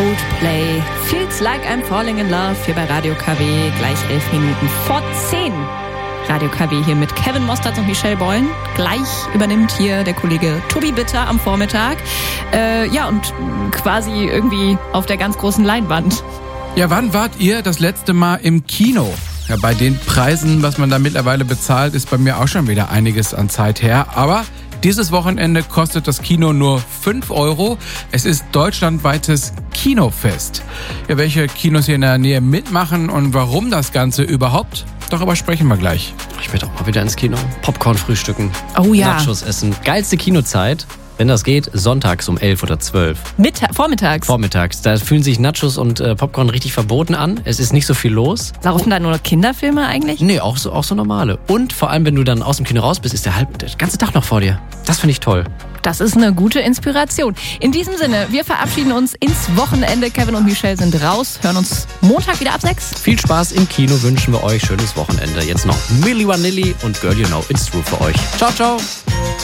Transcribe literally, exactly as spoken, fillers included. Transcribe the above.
Coldplay. Feels like I'm falling in love hier bei Radio K W. Gleich elf Minuten vor zehn. Radio K W hier mit Kevin Mostert und Michelle Beulen. Gleich übernimmt hier der Kollege Tobi Bitter am Vormittag. Äh, ja, und quasi irgendwie auf der ganz großen Leinwand. Ja, wann wart ihr das letzte Mal im Kino? Ja, bei den Preisen, was man da mittlerweile bezahlt, ist bei mir auch schon wieder einiges an Zeit her. Aber dieses Wochenende kostet das Kino nur fünf Euro. Es ist deutschlandweites Kinofest. Ja, welche Kinos hier in der Nähe mitmachen und warum das Ganze überhaupt? Darüber sprechen wir gleich. Ich werde auch mal wieder ins Kino. Popcorn frühstücken. Oh ja. Nachos essen. Geilste Kinozeit, wenn das geht, sonntags um elf oder zwölf. Mittag, vormittags? Vormittags. Da fühlen sich Nachos und äh, Popcorn richtig verboten an. Es ist nicht so viel los. Laufen da nur Kinderfilme eigentlich? Nee, auch so, auch so normale. Und vor allem, wenn du dann aus dem Kino raus bist, ist der, halb, der ganze Tag noch vor dir. Das finde ich toll. Das ist eine gute Inspiration. In diesem Sinne, wir verabschieden uns ins Wochenende. Kevin und Michelle sind raus, hören uns Montag wieder ab sechs. Viel Spaß im Kino wünschen wir euch. Schönes Wochenende. Jetzt noch Milli Vanilli und Girl You Know It's True für euch. Ciao, ciao.